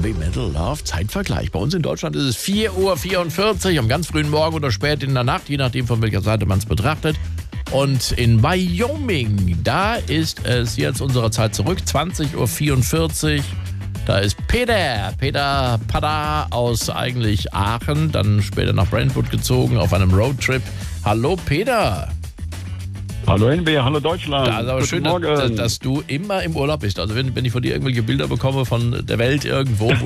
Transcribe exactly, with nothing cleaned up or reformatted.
Heavy Metal Love Zeitvergleich. Bei uns in Deutschland ist es vier Uhr vierundvierzig am ganz frühen Morgen oder spät in der Nacht, je nachdem von welcher Seite man es betrachtet. Und in Wyoming, da ist es jetzt unsere Zeit zurück, zwanzig Uhr vierundvierzig. Da ist Peter, Peter Pada aus eigentlich Aachen, dann später nach Brentwood gezogen auf einem Roadtrip. Hallo Peter. Hallo N B, hallo Deutschland. Ja, ist aber schön, dass, dass du immer im Urlaub bist. Also wenn, wenn ich von dir irgendwelche Bilder bekomme von der Welt irgendwo, wo